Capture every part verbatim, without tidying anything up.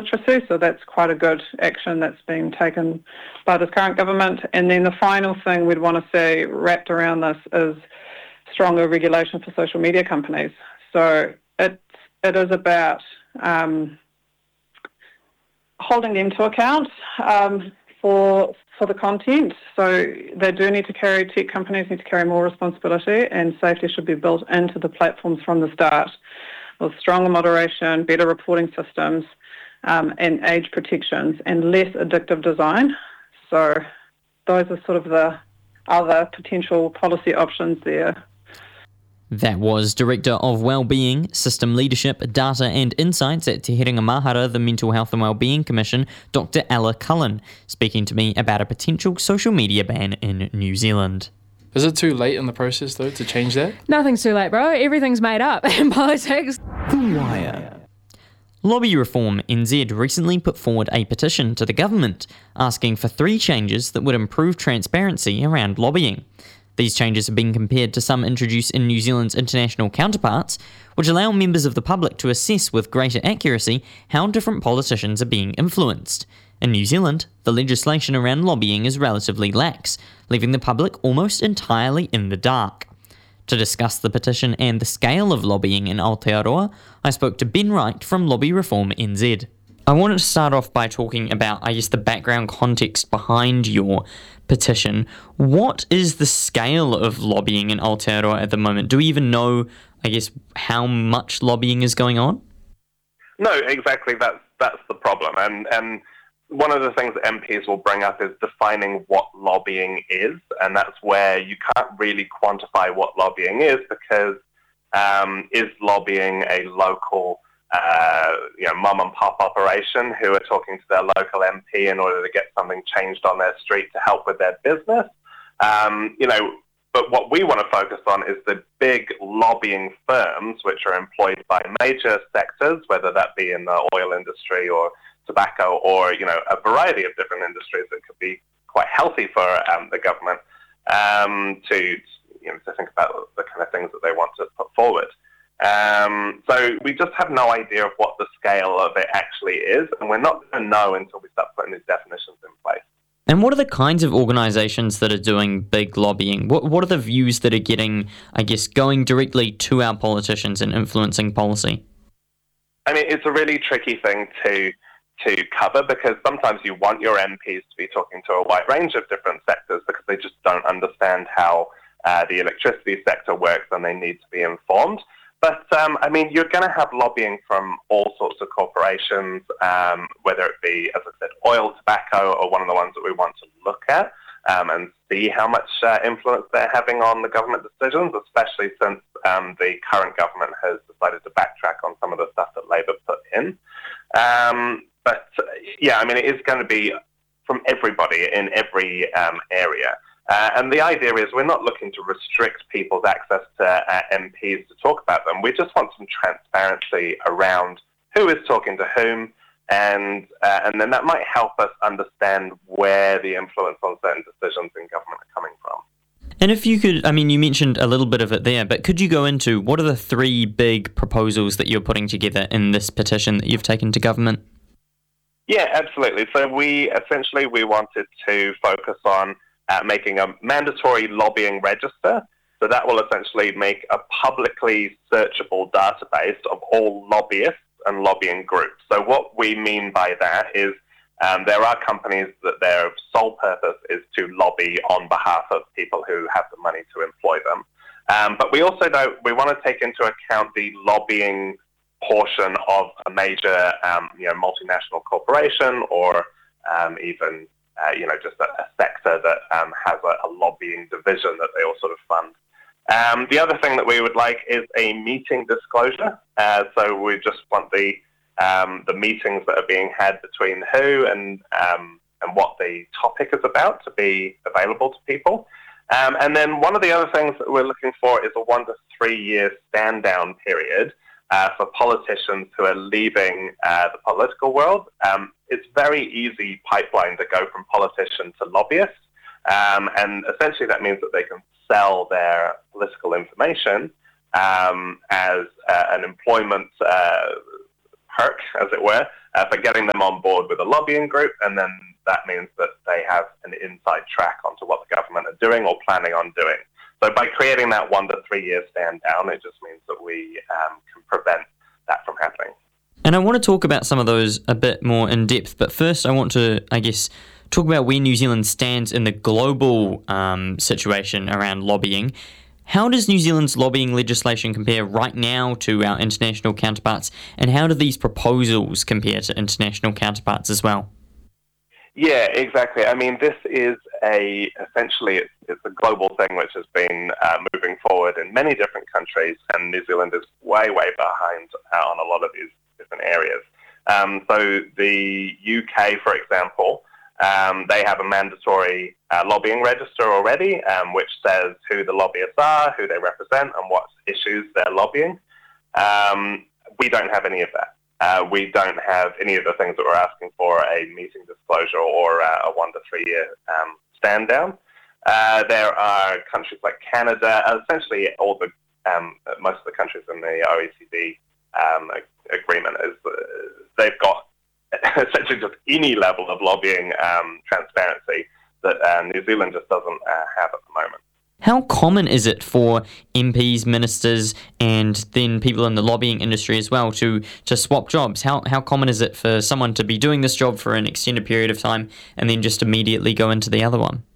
literacy, so that's quite a good action that's being taken by this current government. And then the final thing we'd want to see wrapped around this is stronger regulation for social media companies. So it, it is about um, holding them to account um, for for the content. So they do need to carry, tech companies need to carry more responsibility, and safety should be built into the platforms from the start, with stronger moderation, better reporting systems, um, and age protections, and less addictive design. So those are sort of the other potential policy options there. That was Director of Wellbeing, System Leadership, Data and Insights at Te Herenga Mahara, the Mental Health and Wellbeing Commission, Doctor Ella Cullen, speaking to me about a potential social media ban in New Zealand. Is it too late in the process, though, to change that? Nothing's too late, bro. Everything's made up in politics. The Wire. Lobby Reform N Z recently put forward a petition to the government asking for three changes that would improve transparency around lobbying. These changes have been compared to some introduced in New Zealand's international counterparts, which allow members of the public to assess with greater accuracy how different politicians are being influenced. In New Zealand, the legislation around lobbying is relatively lax, leaving the public almost entirely in the dark. To discuss the petition and the scale of lobbying in Aotearoa, I spoke to Ben Wright from Lobby Reform N Z. I wanted to start off by talking about, I guess, the background context behind your petition. What is the scale of lobbying in Aotearoa at the moment? Do we even know, I guess, how much lobbying is going on? No, exactly. That's that's the problem. And and one of the things that M Ps will bring up is defining what lobbying is, and that's where you can't really quantify what lobbying is, because um, is lobbying a local Uh, you know, mum and pop operation who are talking to their local M P in order to get something changed on their street to help with their business. Um, you know, but what we want to focus on is the big lobbying firms which are employed by major sectors, whether that be in the oil industry or tobacco or, you know, a variety of different industries that could be quite healthy for um, the government um, to, you know, to think about the kind of things that they want to put forward. Um, so we just have no idea of what the scale of it actually is, and we're not going to know until we start putting these definitions in place. And what are the kinds of organisations that are doing big lobbying? What what are the views that are getting, I guess, going directly to our politicians and influencing policy? I mean, it's a really tricky thing to to cover, because sometimes you want your M Ps to be talking to a wide range of different sectors because they just don't understand how uh, the electricity sector works, and they need to be informed. But, um, I mean, you're going to have lobbying from all sorts of corporations, um, whether it be, as I said, oil, tobacco, or one of the ones that we want to look at um, and see how much uh, influence they're having on the government decisions, especially since um, the current government has decided to backtrack on some of the stuff that Labour put in. Um, but, yeah, I mean, it is going to be from everybody in every um, area. Uh, and the idea is we're not looking to restrict people's access to uh, M Ps to talk about them. We just want some transparency around who is talking to whom, and uh, and then that might help us understand where the influence on certain decisions in government are coming from. And if you could, I mean, you mentioned a little bit of it there, but could you go into what are the three big proposals that you're putting together in this petition that you've taken to government? Yeah, absolutely. So we essentially we wanted to focus on Uh, making a mandatory lobbying register. So that will essentially make a publicly searchable database of all lobbyists and lobbying groups. So what we mean by that is um, there are companies that their sole purpose is to lobby on behalf of people who have the money to employ them. Um, but we also don't, we want to take into account the lobbying portion of a major um, you know, multinational corporation, or um, even Uh, you know, just a, a sector that um, has a, a lobbying division that they all sort of fund. Um, the other thing that we would like is a meeting disclosure. Uh, so we just want the um, the meetings that are being had between who and um, and what the topic is about to be available to people. Um, and then one of the other things that we're looking for is a one to three year stand down period uh, for politicians who are leaving uh, the political world. Um, it's very easy pipeline to go from politician to lobbyist. Um, and essentially that means that they can sell their political information um, as uh, an employment uh, perk, as it were, uh, for getting them on board with a lobbying group, and then that means that they have an inside track onto what the government are doing or planning on doing. So by creating that one to three year stand down, it just means that we um, can prevent that from happening. And I want to talk about some of those a bit more in depth, but first I want to, I guess, talk about where New Zealand stands in the global um, situation around lobbying. How does New Zealand's lobbying legislation compare right now to our international counterparts, and how do these proposals compare to international counterparts as well? Yeah, exactly. I mean, this is a, essentially, it's, it's a global thing which has been uh, moving forward in many different countries, and New Zealand is way, way behind uh, on a lot of these different areas. Um, so the U K, for example, um, they have a mandatory uh, lobbying register already, um, which says who the lobbyists are, who they represent, and what issues they're lobbying. Um, we don't have any of that. Uh, we don't have any of the things that we're asking for, a meeting disclosure or uh, a one to three year um, stand down. Uh, there are countries like Canada, essentially all the um, most of the countries in the O E C D um, agreement is uh, they've got essentially just any level of lobbying um, transparency that uh, New Zealand just doesn't uh, have at the moment. How common is it for M Ps, ministers, and then people in the lobbying industry as well to, to swap jobs? How how common is it for someone to be doing this job for an extended period of time and then just immediately go into the other one?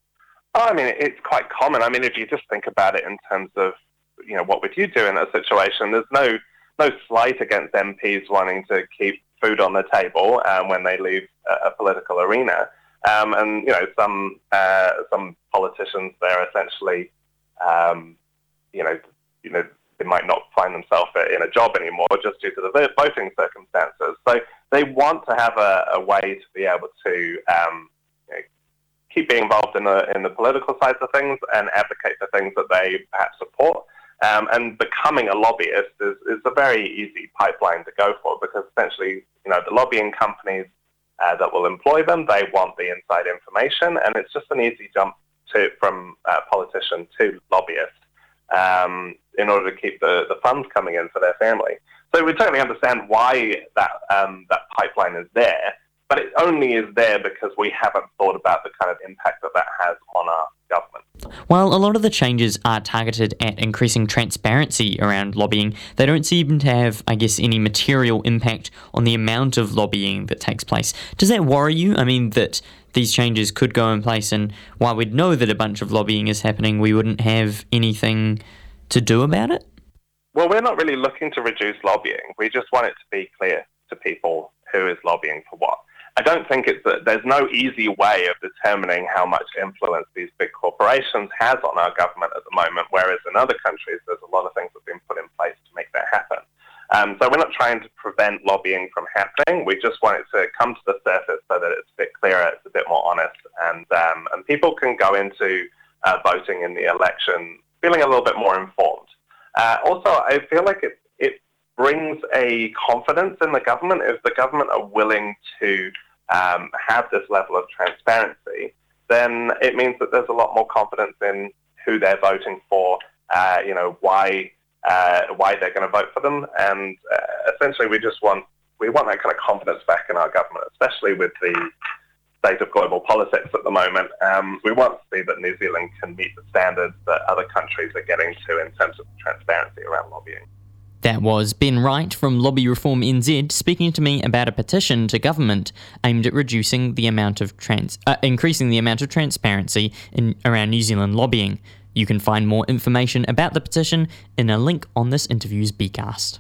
Oh, I mean, it's quite common. I mean, if you just think about it in terms of, you know, what would you do in a situation? There's no no slight against M Ps wanting to keep food on the table um, when they leave a, a political arena. Um, and, you know, some uh, some politicians, they're essentially, um, you know, you know, they might not find themselves in a job anymore just due to the voting circumstances. So they want to have a, a way to be able to um, you know, keep being involved in the in the political side of things and advocate for things that they perhaps support. Um, and becoming a lobbyist is, is a very easy pipeline to go for, because essentially, you know, the lobbying companies Uh, that will employ them, they want the inside information, and it's just an easy jump to from uh, politician to lobbyist um, in order to keep the, the funds coming in for their family. So we totally understand why that um, that pipeline is there, but it only is there because we haven't thought about the kind of impact that that has on our government. While a lot of the changes are targeted at increasing transparency around lobbying, they don't seem to have, I guess, any material impact on the amount of lobbying that takes place. Does that worry you? I mean, that these changes could go in place, and while we'd know that a bunch of lobbying is happening, we wouldn't have anything to do about it? Well, we're not really looking to reduce lobbying. We just want it to be clear to people who is lobbying for what. I don't think it's that there's no easy way of determining how much influence these big corporations has on our government at the moment, whereas in other countries there's a lot of things that have been put in place to make that happen. Um, so we're not trying to prevent lobbying from happening. We just want it to come to the surface so that it's a bit clearer, it's a bit more honest, and um, and people can go into uh, voting in the election feeling a little bit more informed. Uh, also, I feel like it it brings a confidence in the government. If the government are willing to um, have this level of transparency, then it means that there's a lot more confidence in who they're voting for, uh, you know, why uh, why they're going to vote for them, and uh, essentially we just want we want that kind of confidence back in our government, especially with the state of global politics at the moment. Um, we want to see that New Zealand can meet the standards that other countries are getting to in terms of transparency around lobbying. That was Ben Wright from Lobby Reform N Z speaking to me about a petition to government aimed at reducing the amount of trans, uh, increasing the amount of transparency in around New Zealand lobbying. You can find more information about the petition in a link on this interview's Bcast.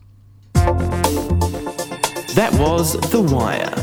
That was The Wire.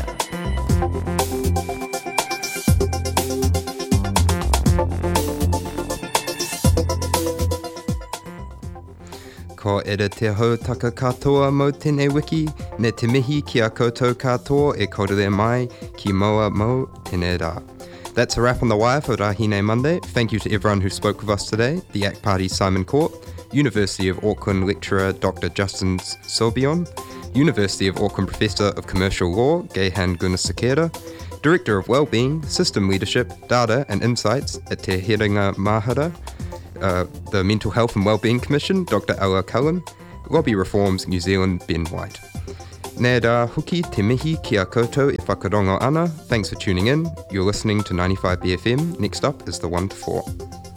Ko ere te hautaka katoa mo tēnei wiki, me te mihi ki a koutou katoa e korere mai ki moa mo tēnei rā. That's a wrap on The Wire for Rahine Monday. Thank you to everyone who spoke with us today. The A C T Party's Simon Court, University of Auckland lecturer Doctor Justin Sorbion, University of Auckland Professor of Commercial Law Gehan Gunasekera, Director of Wellbeing, System Leadership, Data and Insights at Te Herenga Mahara, Uh, the Mental Health and Wellbeing Commission, Doctor Ella Cullen, Lobby Reforms New Zealand, Ben White. Nē rā huki te mihi ki a koutou e whakarongo ana. Thanks for tuning in. You're listening to ninety-five B F M. Next up is the one to four.